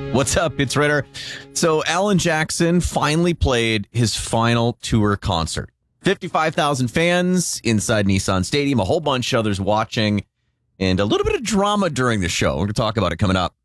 What's up? It's Ritter. So Alan Jackson finally played his final tour concert. 55,000 fans inside Nissan Stadium, a whole bunch of others watching, and a little bit of drama during the show. We're going to talk about it coming up.